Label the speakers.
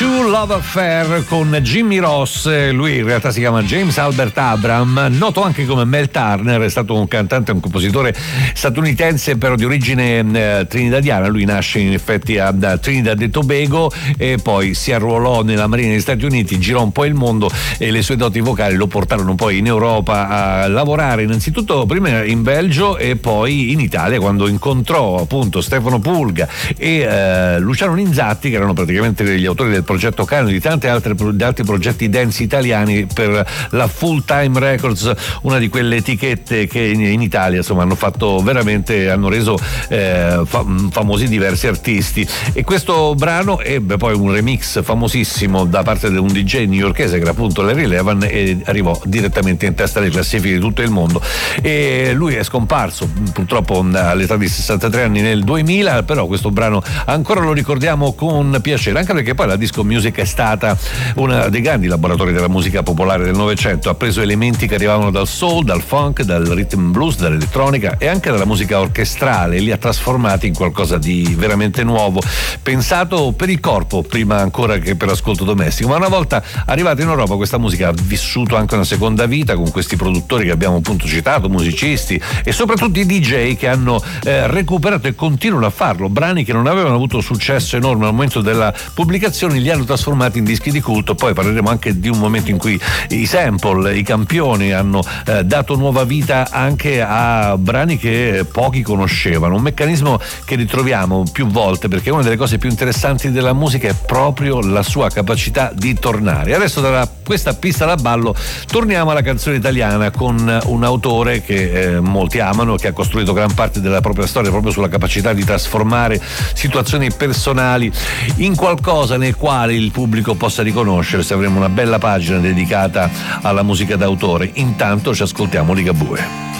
Speaker 1: True Love Affair con Jimmy Ross. Lui in realtà si chiama James Albert Abram, noto anche come Mel Turner, è stato un cantante e un compositore statunitense però di origine trinidadiana. Lui nasce in effetti a Trinidad e Tobago e poi si arruolò nella Marina degli Stati Uniti, girò un po' il mondo e le sue doti vocali lo portarono poi in Europa a lavorare innanzitutto prima in Belgio e poi in Italia, quando incontrò appunto Stefano Pulga e Luciano Ninzatti, che erano praticamente gli autori del progetto Canone di tanti altri progetti dance italiani per la Full Time Records, una di quelle etichette che in Italia insomma hanno reso famosi diversi artisti. E questo brano ebbe poi un remix famosissimo da parte di un DJ newyorkese che era appunto Larry Levan e arrivò direttamente in testa alle classifiche di tutto il mondo. E lui è scomparso purtroppo all'età di 63 anni nel 2000, però questo brano ancora lo ricordiamo con piacere, anche perché poi la disco music è stata uno dei grandi laboratori della musica popolare del Novecento. Ha preso elementi che arrivavano dal soul, dal funk, dal rhythm blues, dall'elettronica e anche dalla musica orchestrale e li ha trasformati in qualcosa di veramente nuovo, pensato per il corpo prima ancora che per l'ascolto domestico. Ma una volta arrivata in Europa questa musica ha vissuto anche una seconda vita con questi produttori che abbiamo appunto citato, musicisti e soprattutto i DJ che hanno recuperato e continuano a farlo. Brani che non avevano avuto successo enorme al momento della pubblicazione li hanno trasformati in dischi di culto. Poi parleremo anche di un momento in cui i sample, i campioni hanno dato nuova vita anche a brani che pochi conoscevano, un meccanismo che ritroviamo più volte perché una delle cose più interessanti della musica è proprio la sua capacità di tornare. Adesso da questa pista da ballo torniamo alla canzone italiana con un autore che molti amano, che ha costruito gran parte della propria storia proprio sulla capacità di trasformare situazioni personali in qualcosa nel quale il pubblico possa riconoscersi. Avremo una bella pagina dedicata alla musica d'autore. Intanto ci ascoltiamo Ligabue.